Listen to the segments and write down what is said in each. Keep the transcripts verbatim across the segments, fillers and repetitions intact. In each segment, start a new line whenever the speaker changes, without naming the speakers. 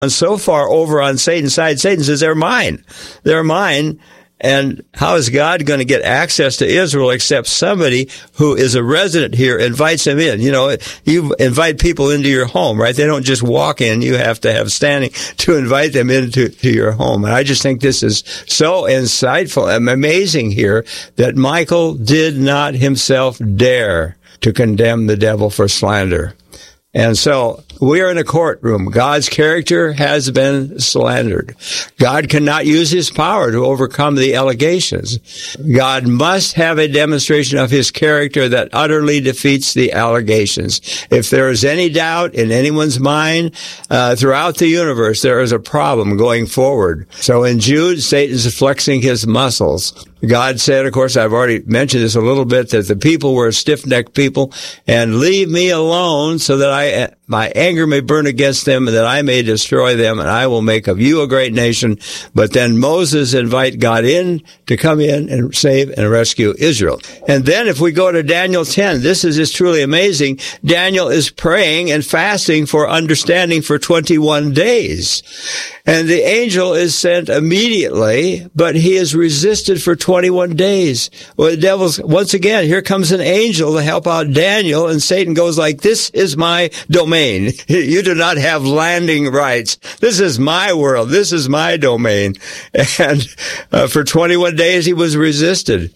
And so far over on Satan's side, Satan says, they're mine. They're mine. And how is God going to get access to Israel except somebody who is a resident here invites them in? You know, you invite people into your home, right? They don't just walk in. You have to have standing to invite them into to your home. And I just think this is so insightful and amazing here that Michael did not himself dare to condemn the devil for slander. And so we are in a courtroom. God's character has been slandered. God cannot use his power to overcome the allegations. God must have a demonstration of his character that utterly defeats the allegations. If there is any doubt in anyone's mind uh, throughout the universe, there is a problem going forward. So in Jude, Satan's flexing his muscles. God said, of course, I've already mentioned this a little bit, that the people were a stiff-necked people, and leave me alone so that I, my anger may burn against them and that I may destroy them, and I will make of you a great nation. But then Moses invite God in to come in and save and rescue Israel. And then if we go to Daniel ten, this is just truly amazing. Daniel is praying and fasting for understanding for twenty-one days. And the angel is sent immediately, but he is resisted for twenty-one days. Well, the devil's, once again, here comes an angel to help out Daniel, and Satan goes like, this is my domain. You do not have landing rights. This is my world. This is my domain. And uh, for twenty-one days, he was resisted.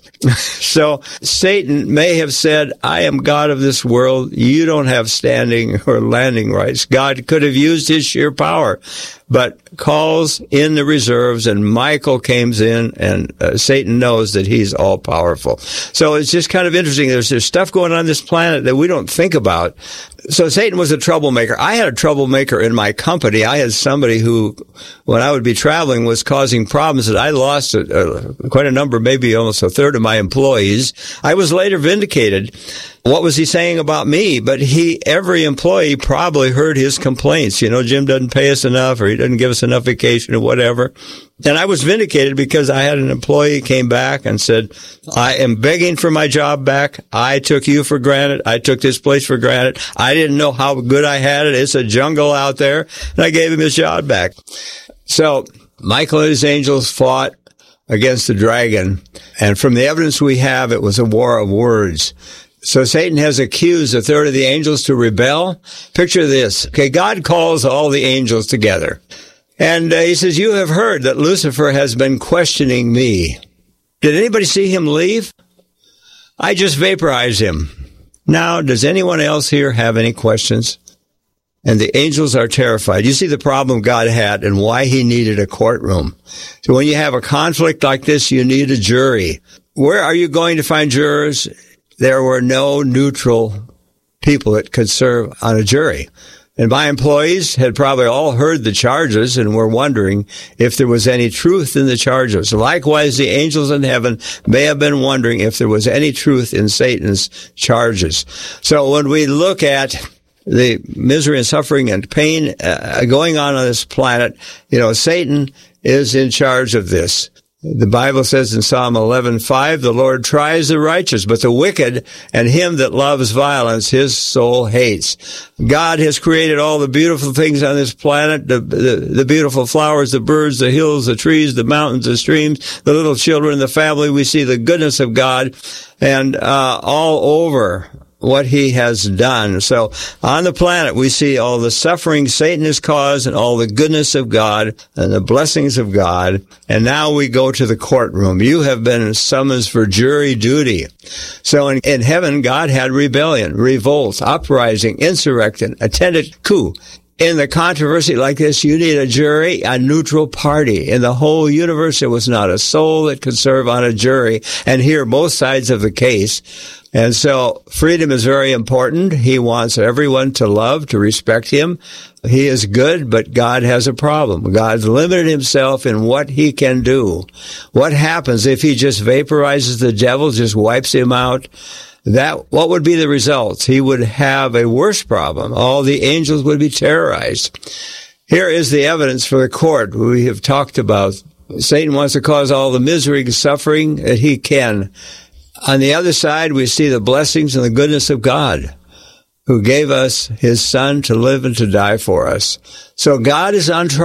So Satan may have said, I am God of this world. You don't have standing or landing rights. God could have used his sheer power, but calls in the reserves, and Michael comes in, and uh, Satan knows that he's all powerful. So it's just kind of interesting. There's, there's stuff going on this planet that we don't think about. So Satan was a troublemaker. I had a troublemaker in my company. I had somebody who, when I would be traveling, was causing problems that I lost a, a, quite a number, maybe almost a third of my employees. I was later vindicated. What was he saying about me? But he, every employee probably heard his complaints. You know, Jim doesn't pay us enough, or he doesn't give us enough vacation or whatever. And I was vindicated because I had an employee came back and said, I am begging for my job back. I took you for granted. I took this place for granted. I didn't know how good I had it. It's a jungle out there. And I gave him his job back. So Michael and his angels fought against the dragon. And from the evidence we have, it was a war of words. So Satan has accused a third of the angels to rebel. Picture this. Okay, God calls all the angels together. And uh, he says, you have heard that Lucifer has been questioning me. Did anybody see him leave? I just vaporized him. Now, does anyone else here have any questions? And the angels are terrified. You see the problem God had and why he needed a courtroom. So when you have a conflict like this, you need a jury. Where are you going to find jurors? There were no neutral people that could serve on a jury. And my employees had probably all heard the charges and were wondering if there was any truth in the charges. Likewise, the angels in heaven may have been wondering if there was any truth in Satan's charges. So when we look at the misery and suffering and pain uh, going on on this planet, you know, Satan is in charge of this. The Bible says in Psalm eleven five, the Lord tries the righteous, but the wicked and him that loves violence, his soul hates. God has created all the beautiful things on this planet, the, the, the beautiful flowers, the birds, the hills, the trees, the mountains, the streams, the little children, the family. We see the goodness of God, and uh, all over what he has done. So on the planet, we see all the suffering Satan has caused and all the goodness of God and the blessings of God. And now we go to the courtroom. You have been summoned for jury duty. So in, in heaven, God had rebellion, revolt, uprising, insurrection, attended coup. In the controversy like this, you need a jury, a neutral party. In the whole universe, there was not a soul that could serve on a jury and hear both sides of the case. And so freedom is very important. He wants everyone to love, to respect him. He is good, but God has a problem. God's limited himself in what he can do. What happens if he just vaporizes the devil, just wipes him out? That, what would be the results? He would have a worse problem. All the angels would be terrorized. Here is the evidence for the court we have talked about. Satan wants to cause all the misery and suffering that he can. On the other side, we see the blessings and the goodness of God. who gave us his son to live and to die for us. So God is on trial.